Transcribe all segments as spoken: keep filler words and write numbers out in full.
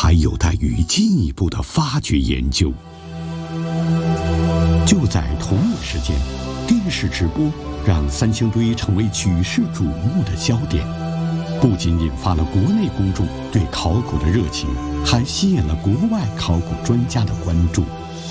还有待于进一步的发掘研究。就在同一时间，电视直播让三星堆成为举世瞩目的焦点，不仅引发了国内公众对考古的热情，还吸引了国外考古专家的关注。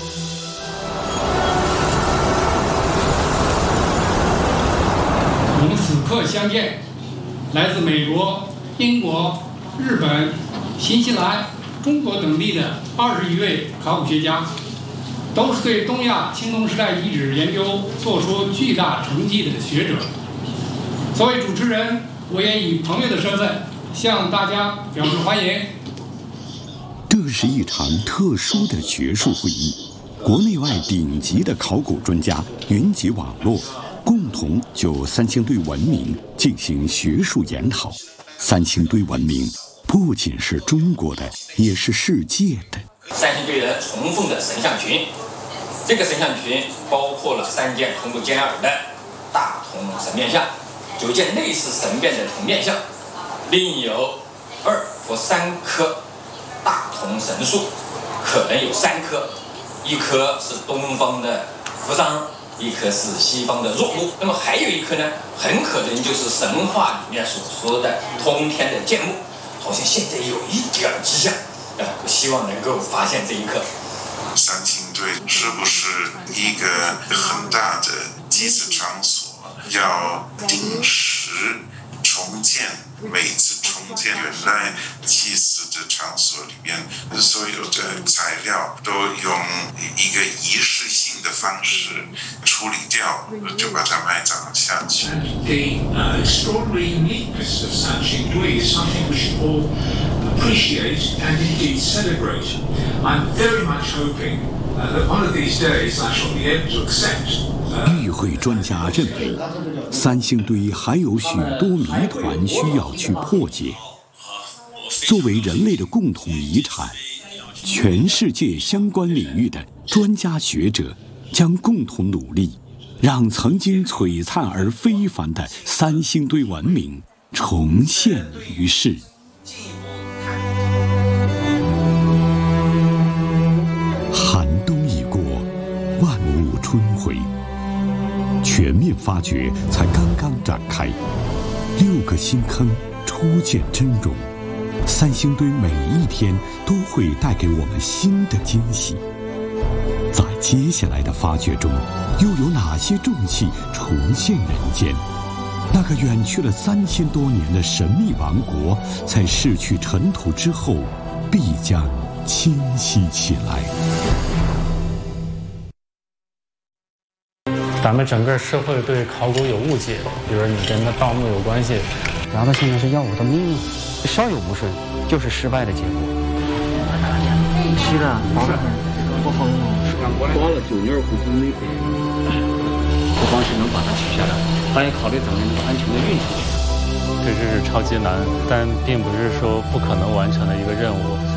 我们此刻相见，来自美国、英国、日本、新西兰、中国等地的二十余位考古学家，都是对东亚青铜时代遗址研究做出巨大成绩的学者。作为主持人，我也以朋友的身份向大家表示欢迎。 这是一场特殊的学术会议，国内外顶级的考古专家云集网络，共同就三星堆文明进行学术研讨。三星堆文明不仅是中国的，也是世界的。 三星堆人崇奉的神像群，这个神像群包括了三件同不兼耳的大铜神面像，九件类似神变的铜面像，另有二或三棵大铜神树，可能有三棵，一棵是东方的扶桑，一棵是西方的若木，那么还有一棵呢，很可能就是神话里面所说的通天的剑木，好像现在有一点迹象，呃，我希望能够发现这一棵。 三星堆是不是一个很大的祭祀场所？要定时重建，每次重建原来祭祀的场所里面所有的材料都用一个仪式性的方式处理掉，就把它埋葬下去。 The uh, extraordinary uniqueness of Sanxing Dui is something we should all appreciate and indeed celebrate. I'm very much hoping uh, that one of these days I shall be able to accept. 与会专家认为，三星堆还有许多谜团需要去破解。作为人类的共同遗产，全世界相关领域的专家学者将共同努力，让曾经璀璨而非凡的三星堆文明重现于世。寒冬已过，万物春回。全面发掘才刚刚展开，六个新坑初见真容，三星堆每一天都会带给我们新的惊喜。在接下来的发掘中，又有哪些重器重现人间？那个远去了三千多年的神秘王国，在逝去尘土之后，必将清晰起来。 咱们整个社会对考古有误解，比如你跟他盗墓有关系， 然后现在是要我的命，稍有不顺就是失败的结果。是的，保险不封了， 花了九年古铜没赔，不光是能把它取下来，还要考虑怎么能够安全的运出去。 这是超级难，但并不是说不可能完成的一个任务。